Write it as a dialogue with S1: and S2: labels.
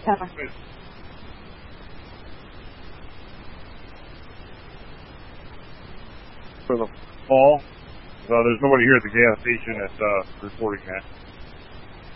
S1: For the fall, there's nobody here at the gas station that's reporting that.